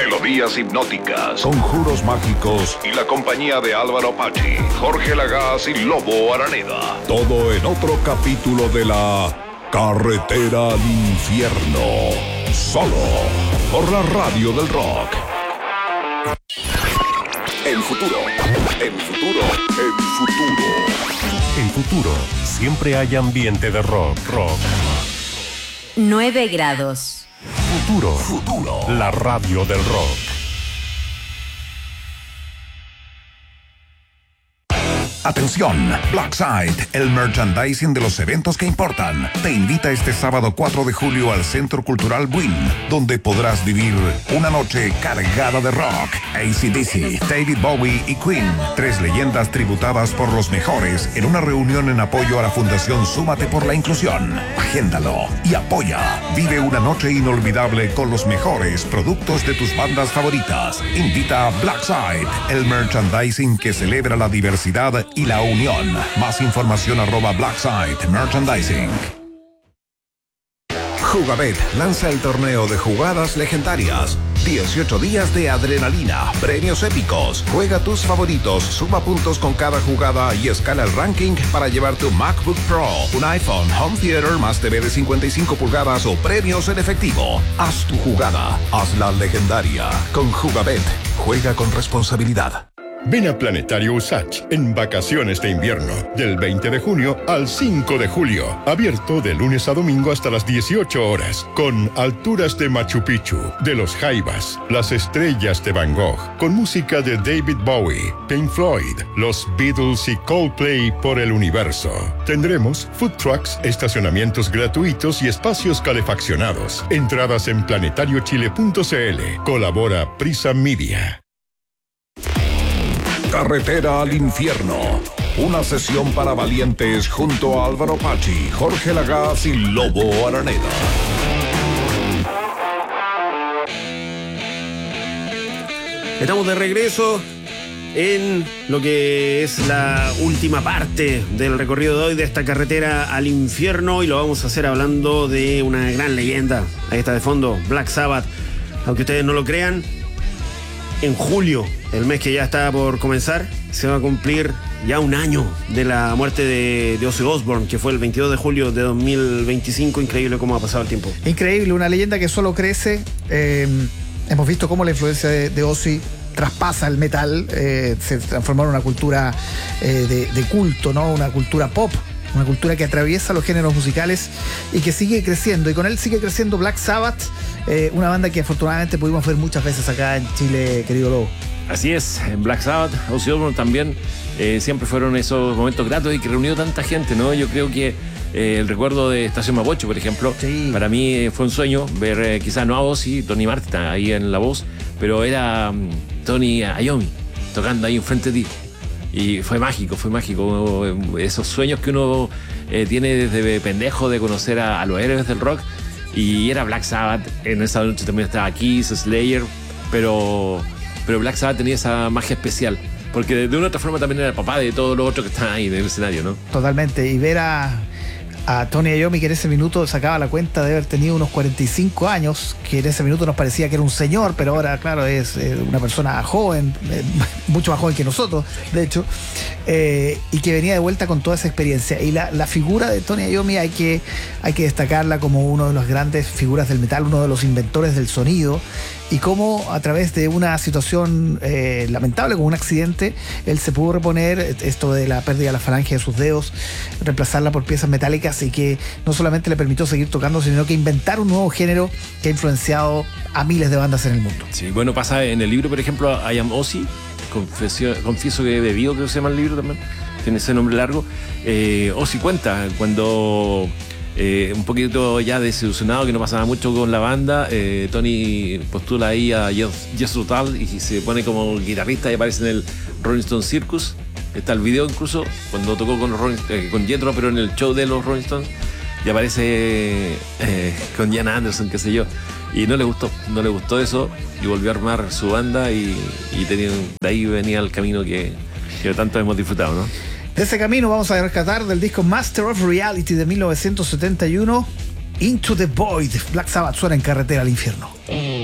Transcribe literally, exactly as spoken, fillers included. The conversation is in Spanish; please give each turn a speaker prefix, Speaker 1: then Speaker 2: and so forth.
Speaker 1: melodías hipnóticas, conjuros mágicos y la compañía de Álvaro Pachi, Jorge Lagaz y Lobo Araneda. Todo en otro capítulo de la Carretera al Infierno. Solo por la radio del rock. El futuro, el futuro, el futuro.
Speaker 2: El futuro, siempre hay ambiente de rock, rock.
Speaker 3: nueve grados.
Speaker 2: Futuro, futuro, la radio del rock.
Speaker 1: Atención, Blackside, el merchandising de los eventos que importan, te invita este sábado cuatro de julio al Centro Cultural Buin, donde podrás vivir una noche cargada de rock, A C D C, David Bowie y Queen, tres leyendas tributadas por los mejores en una reunión en apoyo a la Fundación Súmate por la Inclusión. Agéndalo y apoya. Vive una noche inolvidable con los mejores productos de tus bandas favoritas. Invita a Blackside, el merchandising que celebra la diversidad y la unión. Más información arroba Blackside Merchandising. Jugabet lanza el torneo de jugadas legendarias. dieciocho días de adrenalina, premios épicos. Juega tus favoritos, suma puntos con cada jugada y escala el ranking para llevarte un MacBook Pro, un iPhone, home theater más T V de cincuenta y cinco pulgadas o premios en efectivo. Haz tu jugada, hazla legendaria. Con Jugabet, juega con responsabilidad.
Speaker 4: Ven a Planetario Usach en vacaciones de invierno, del veinte de junio al cinco de julio. Abierto de lunes a domingo hasta las dieciocho horas, con alturas de Machu Picchu, de los Jaivas, las estrellas de Van Gogh, con música de David Bowie, Pink Floyd, los Beatles y Coldplay por el universo. Tendremos food trucks, estacionamientos gratuitos y espacios calefaccionados. Entradas en planetario chile punto c l. Colabora Prisa Media.
Speaker 1: Carretera al Infierno. Una sesión para valientes junto a Álvaro Pachi, Jorge Lagaz y Lobo Araneda.
Speaker 5: Estamos de regreso en lo que es la última parte del recorrido de hoy de esta carretera al infierno, y lo vamos a hacer hablando de una gran leyenda. Ahí está de fondo, Black Sabbath. Aunque ustedes no lo crean, en julio, el mes que ya está por comenzar, se va a cumplir ya un año de la muerte de, de Ozzy Osbourne, que fue el veintidós de julio de dos mil veinticinco. Increíble cómo ha pasado el tiempo.
Speaker 6: Increíble, una leyenda que solo crece. Eh, hemos visto cómo la influencia de, de Ozzy traspasa el metal, eh, se transformó en una cultura eh, de, de culto, ¿no? Una cultura pop. Una cultura que atraviesa los géneros musicales y que sigue creciendo. Y con él sigue creciendo Black Sabbath, eh, una banda que afortunadamente pudimos ver muchas veces acá en Chile, querido Lobo.
Speaker 7: Así es, en Black Sabbath, Ozzy Osbourne también, eh, siempre fueron esos momentos gratos y que reunió tanta gente, ¿no? Yo creo que eh, el recuerdo de Estación Mapocho, por ejemplo, sí. Para mí eh, fue un sueño ver eh, quizás no a Ozzy, Tony Martin ahí en la voz, pero era um, Tony Iommi tocando ahí enfrente de ti. Y fue mágico, fue mágico. Esos sueños que uno eh, tiene desde pendejo de conocer a, a los héroes del rock. Y era Black Sabbath. En esa noche también estaba Kiss, Slayer. Pero, pero Black Sabbath tenía esa magia especial. Porque de, de una u otra forma también era el papá de todos los otros que están ahí en el escenario, ¿no?
Speaker 6: Totalmente. Y ver a, a Tony Iommi, que en ese minuto sacaba la cuenta de haber tenido unos cuarenta y cinco años, que en ese minuto nos parecía que era un señor, pero ahora, claro, es eh, una persona joven, eh, mucho más joven que nosotros, de hecho, eh, y que venía de vuelta con toda esa experiencia. Y la, la figura de Tony Iommi hay que, hay que destacarla como uno de las grandes figuras del metal, uno de los inventores del sonido, y cómo a través de una situación eh, lamentable, como un accidente, él se pudo reponer, esto de la pérdida de la falange de sus dedos, reemplazarla por piezas metálicas, y que no solamente le permitió seguir tocando, sino que inventar un nuevo género que ha influenciado a miles de bandas en el mundo.
Speaker 7: Sí, bueno, pasa en el libro, por ejemplo, I Am Ozzy, confesio, confieso que he bebido, creo que se llama el libro también, tiene ese nombre largo. eh, Ozzy cuenta cuando eh, un poquito ya desilusionado, que no pasaba mucho con la banda, eh, Tony postula ahí a Jethro Tull y se pone como guitarrista y aparece en el Rolling Stone Circus. Está el video incluso cuando tocó con los Rolling, eh, con Jethro, pero en el show de los Rolling Stones, y aparece eh, con Ian Anderson, qué sé yo, y no le gustó, no le gustó eso, y volvió a armar su banda, y, y tenía, de ahí venía el camino que, que tanto hemos disfrutado, ¿no?
Speaker 6: De ese camino vamos a rescatar del disco Master of Reality de mil novecientos setenta y uno, Into the Void. Black Sabbath suena en Carretera al Infierno.